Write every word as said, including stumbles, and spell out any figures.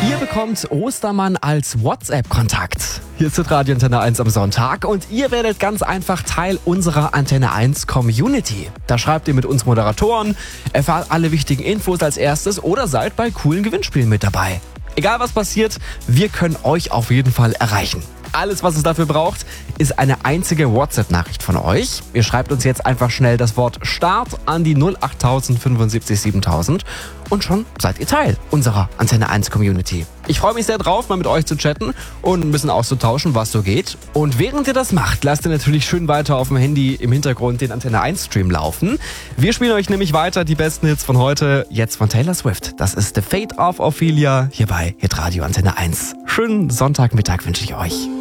Ihr bekommt Ostermann als WhatsApp-Kontakt. Hier ist Radio Antenne eins am Sonntag und ihr werdet ganz einfach Teil unserer Antenne eins Community. Da schreibt ihr mit uns Moderatoren, erfahrt alle wichtigen Infos als erstes oder seid bei coolen Gewinnspielen mit dabei. Egal was passiert, wir können euch auf jeden Fall erreichen. Alles, was es dafür braucht, ist eine einzige WhatsApp-Nachricht von euch. Ihr schreibt uns jetzt einfach schnell das Wort Start an die null acht null null sieben fünf siebentausend und schon seid ihr Teil unserer Antenne eins Community. Ich freue mich sehr drauf, mal mit euch zu chatten und ein bisschen auszutauschen, was so geht. Und während ihr das macht, lasst ihr natürlich schön weiter auf dem Handy im Hintergrund den Antenne eins Stream laufen. Wir spielen euch nämlich weiter die besten Hits von heute, jetzt von Taylor Swift. Das ist The Fate of Ophelia hier bei Hitradio Antenne eins. Schönen Sonntagmittag wünsche ich euch.